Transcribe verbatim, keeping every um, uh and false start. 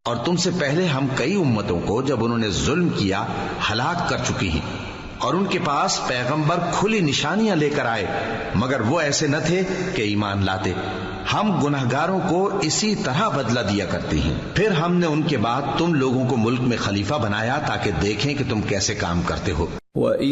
और तुमसे पहले हम कई उम्मतों को जब उन्होंने जुल्म किया हलाक कर चुकी हैं, और उनके पास पैगंबर खुली निशानियां लेकर आए, मगर वो ऐसे न थे कि ईमान लाते। हम गुनहगारों को इसी तरह बदला दिया करते हैं। फिर हमने उनके बाद तुम लोगों को मुल्क में खलीफा बनाया ताकि देखें कि तुम कैसे काम करते हो।